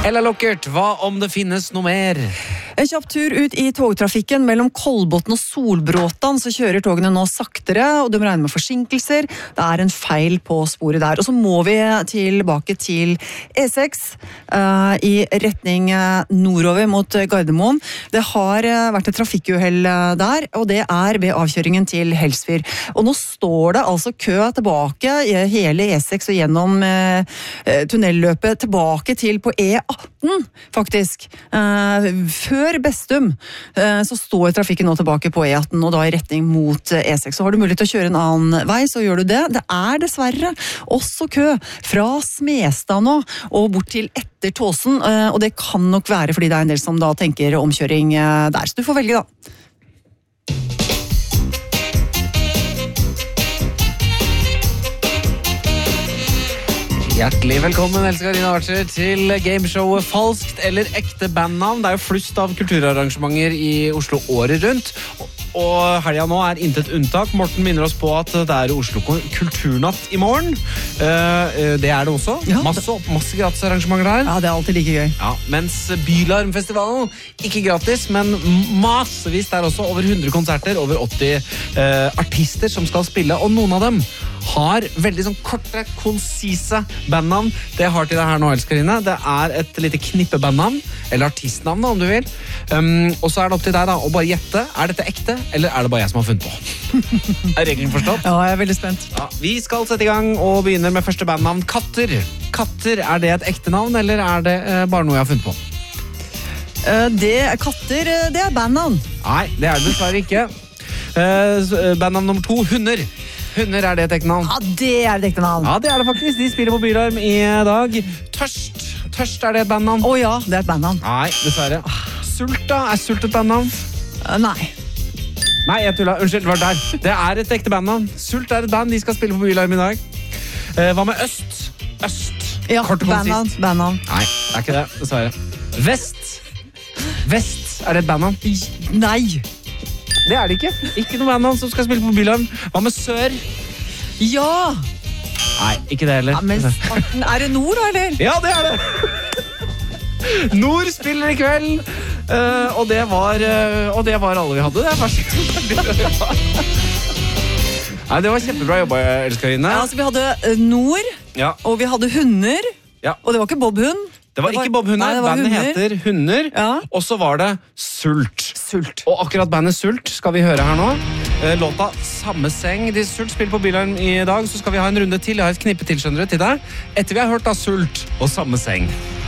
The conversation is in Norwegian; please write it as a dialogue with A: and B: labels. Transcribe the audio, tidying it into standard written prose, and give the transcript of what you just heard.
A: Eller Lockert, hva om det finnes noe mer?
B: En kjapp tur ut i togtrafikken mellom Kolbotn og Solbråtan, så kjører togene nå saktere, og de regner med forsinkelser. Det er en feil på sporet der. Og så må vi tilbake til E6 i retning nordover mot Gardermoen. Det har vært et trafikkuhell der, og det er ved avkjøringen til Helsfyr. Og nå står det altså kø tilbake i hele E6 og gjennom tunnelløpet tilbake til på E18, faktisk. Før Bestum så står trafikken nå tilbake på E18 og da i retning mot E6. Så har du mulighet til å kjøre en annen vei, så gjør du det. Det er dessverre også kø fra Smestad nå og bort til etter Tåsen, og det kan nok være fordi det er en del som da tenker omkjøring der. Så du får velge da.
A: Hjertelig velkommen, Else Karina Archer, til gameshowet Falskt eller ekte bandnavn. Det er jo flust av kulturarrangementer i Oslo året rundt, og helga nå er intet unntak. Morten minner oss på at det er Oslo Kulturnatt i morgen. Det er det også.
B: Ja.
A: Masse gratis arrangementer der.
B: Ja, det er alltid like gøy.
A: Ja, mens Bylarmfestivalen, ikke gratis, men massevis der også. Over 100 konserter, over 80 artister som skal spille, og noen av dem har veldig sånn korte, konsise bandnavn. Det jeg har til deg her nå, Else Karine, det er et lite knippe bandnavn, eller artistnavn da, om du vil. Og så er det opp til deg da, å bare gjette, er dette ekte, eller er det bare jeg som har funnet på? Er regelen forstått?
B: Ja, jeg er veldig spent.
A: Ja, vi skal sette i gang og begynner med første bandnavn, Katter. Katter, er det et ekte navn, eller er det bare noe jeg har funnet på?
B: Katter, det er bandnavn.
A: Nei, det er det dessverre ikke. Bandnavn nummer 2, Hunder. Hunder, er det et ekte navn?
B: Ja, det er et ekte navn.
A: Ja, det er det faktisk. De spiller på Bylarm i dag. Tørst. Tørst, er det et bandnavn?
B: Ja, det er et bandnavn.
A: Nei, dessverre. Sult da? Er Sult et bandnavn?
B: Nei.
A: Nei, jeg tullet. Unnskyld, det var der. Det er et ekte bandnavn. Sult er et band. De skal spille på Bylarm i dag. Hva med Øst? Øst.
B: Ja,
A: kort og konsist.
B: bandnavn.
A: Nei, det er ikke det, dessverre. Vest. Vest, er det et bandnavn?
B: Nei.
A: Det er det ikke. Ikke noe bandnavn som skal spille på Bylarm. Hva med Sør?
B: Ja.
A: Nei, ikke det heller.
B: Ja, men Martin, er det Nord da, eller?
A: Ja, det er det! Nord spiller i kveld, og det var alle vi hadde. Det er Nei, det var kjempebra jobba, Else Karine.
B: Ja, altså, vi hadde Nord,
A: Ja.
B: og vi hadde Hunder,
A: Ja.
B: og det var ikke Bobhund.
A: Det var ikke Bob Hunder.
B: Nei, det var
A: Bandet
B: Hunder.
A: heter Hunder,
B: Ja.
A: og så var det Sult.
B: Sult.
A: Og akkurat bandet Sult skal vi høre her nå. Låta Samme seng. De Sult spiller på Bylarm i dag, så skal vi ha en runde til. Jeg har et knippe tilskjønnere til deg. Etter vi har hørt da Sult og Samme seng.